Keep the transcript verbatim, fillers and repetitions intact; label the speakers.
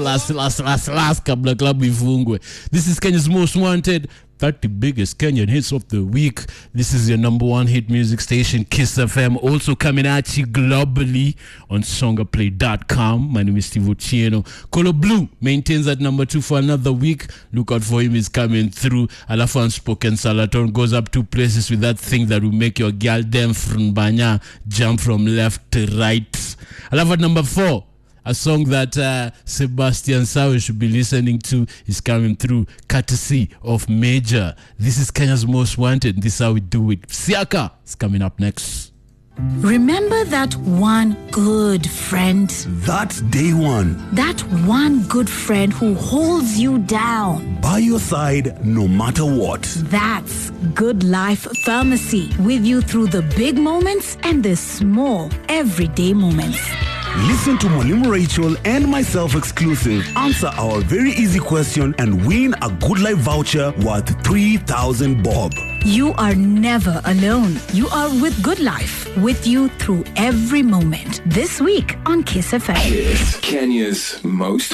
Speaker 1: Last, last, last, last kabla club ifungwe. This is Kenya's Most Wanted, thirty biggest Kenyan hits of the week. This is your number one hit music station, Kiss F M. Also coming at you globally on songaplay dot com. My name is Steve Ochieno. Colo Blue maintains at number two for another week. Look out for him, he's coming through. Alafu Unspoken Salaton goes up two places with that thing that will make your girl dem from Banya jump from left to right. Alafu at number four, a song that uh, Sebastian Sawe should be listening to is coming through, courtesy of Major. This is Kenya's Most Wanted. This is how we do it. Siaka is coming up next.
Speaker 2: Remember that one good friend?
Speaker 3: That's day one.
Speaker 2: That one good friend who holds you down.
Speaker 3: By your side, no matter what.
Speaker 2: That's Good Life Pharmacy. With you through the big moments and the small, everyday moments.
Speaker 3: Listen to Mwalimu Rachel and myself exclusive. Answer our very easy question and win a Good Life voucher worth three thousand bob.
Speaker 2: You are never alone. You are with Good Life, with you through every moment. This week on Kiss F M.
Speaker 4: Kiss, Kenya's most